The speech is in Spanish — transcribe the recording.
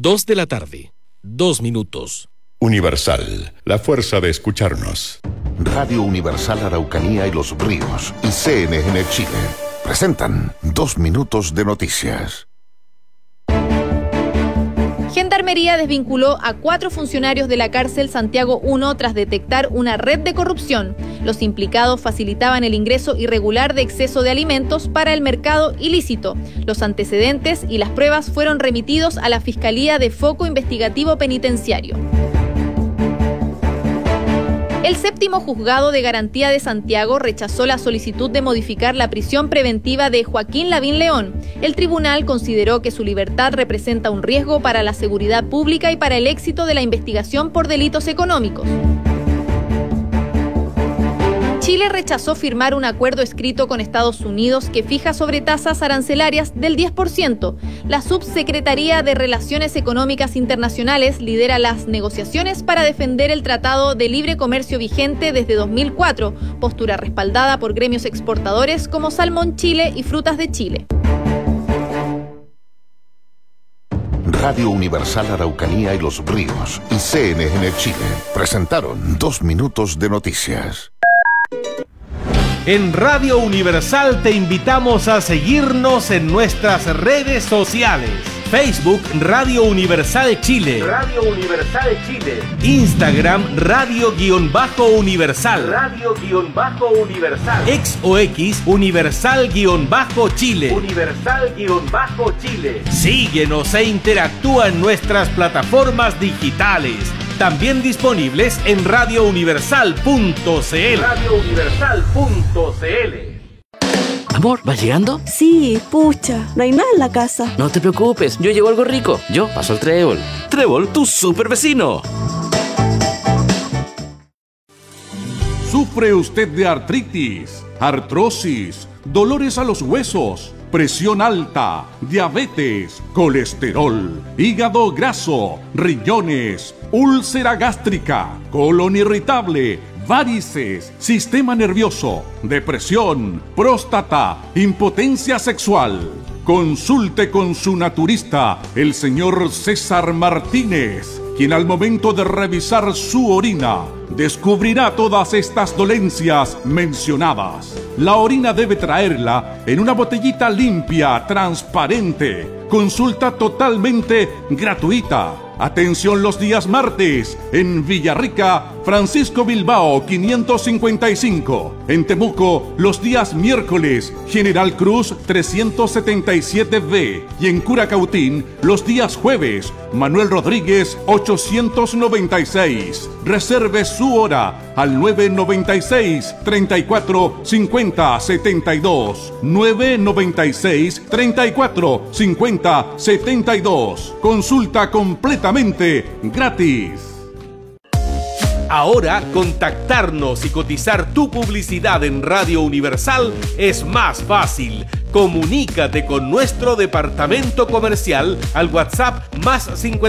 2 de la tarde, 2 minutos. Universal, la fuerza de escucharnos. Radio Universal Araucanía y Los Ríos y CNN Chile presentan 2 minutos de noticias. Gendarmería desvinculó a 4 funcionarios de la cárcel Santiago I tras detectar una red de corrupción. Los implicados facilitaban el ingreso irregular de exceso de alimentos para el mercado ilícito. Los antecedentes y las pruebas fueron remitidos a la Fiscalía de Foco Investigativo Penitenciario. El 7º Juzgado de Garantía de Santiago rechazó la solicitud de modificar la prisión preventiva de Joaquín Lavín León. El tribunal consideró que su libertad representa un riesgo para la seguridad pública y para el éxito de la investigación por delitos económicos. Chile rechazó firmar un acuerdo escrito con Estados Unidos que fija sobretasas arancelarias del 10%. La Subsecretaría de Relaciones Económicas Internacionales lidera las negociaciones para defender el Tratado de Libre Comercio vigente desde 2004, postura respaldada por gremios exportadores como Salmón Chile y Frutas de Chile. Radio Universal Araucanía y Los Ríos y CNN Chile presentaron 2 minutos de noticias. En Radio Universal te invitamos a seguirnos en nuestras redes sociales. Facebook Radio Universal Chile. Radio Universal Chile. Instagram Radio-Universal. Radio-Universal. X o X Universal-Chile. Universal-Chile. Síguenos e interactúa en nuestras plataformas digitales. También disponibles en radiouniversal.cl. radiouniversal.cl. Amor, ¿vas llegando? Sí, pucha, no hay nada en la casa. No te preocupes, yo llevo algo rico. Yo paso el Trébol. Trébol, tu super vecino. ¿Sufre usted de artritis, artrosis, dolores a los huesos, presión alta, diabetes, colesterol, hígado graso, riñones, úlcera gástrica, colon irritable, varices, sistema nervioso, depresión, próstata, impotencia sexual? Consulte con su naturista, el señor César Martínez, quien al momento de revisar su orina descubrirá todas estas dolencias mencionadas. La orina debe traerla en una botellita limpia, transparente. Consulta totalmente gratuita. Atención los días martes en Villarrica, Francisco Bilbao 555. En Temuco los días miércoles, General Cruz 377B. Y en Curacautín los días jueves, Manuel Rodríguez 896. Reserve su hora al 996 34 50 72. 996 34 50 72. Consulta completamente gratis. Ahora, contactarnos y cotizar tu publicidad en Radio Universal es más fácil. Comunícate con nuestro departamento comercial al WhatsApp +50